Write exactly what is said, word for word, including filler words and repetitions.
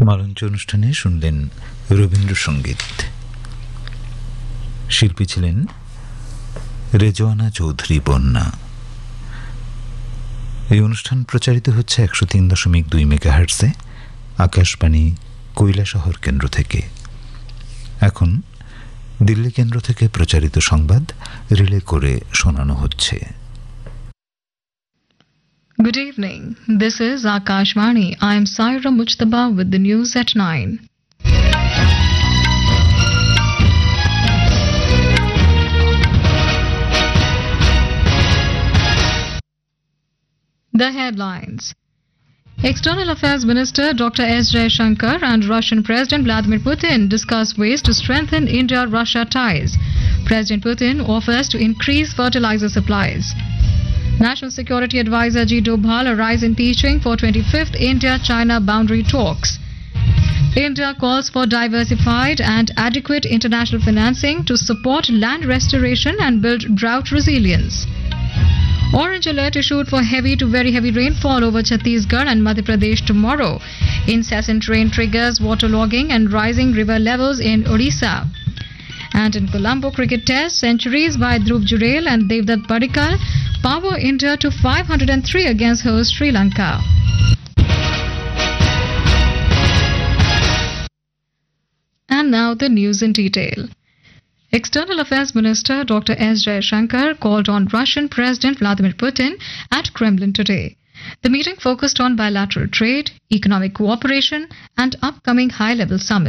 মালঞ্চ অনুষ্ঠানে শুনলেন রবীন্দ্রসঙ্গীত। শিল্পী ছিলেন রেজওয়ানা চৌধুরী বন্যা। এই অনুষ্ঠান প্রচারিত হচ্ছে একশো তিন দশমিক দুই মেগাহার্টসে আকাশবাণী কৈলাসহর কেন্দ্র থেকে। এখন দিল্লি কেন্দ্র থেকে প্রচারিত সংবাদ রিলে করে শোনানো হচ্ছে। Good evening. This is Akashvani. I am Saira Mujtaba with the news at nine. The headlines. External Affairs Minister Doctor S. Jaishankar and Russian President Vladimir Putin discuss ways to strengthen India-Russia ties. President Putin offers to increase fertilizer supplies. National Security Advisor G. Dobhal arrives in Beijing for twenty-fifth India-China boundary talks. India calls for diversified and adequate international financing to support land restoration and build drought resilience. Orange alert issued for heavy to very heavy rainfall over Chhattisgarh and Madhya Pradesh tomorrow. Incessant rain triggers waterlogging and rising river levels in Odisha. And in Colombo cricket test, centuries by Dhruv Jurel and Devdutt Padikkal power India to five hundred three against host Sri Lanka. And now the news in detail. External Affairs Minister Doctor S. Jaishankar called on Russian President Vladimir Putin at Kremlin today. The meeting focused on bilateral trade, economic cooperation, and upcoming high-level summit.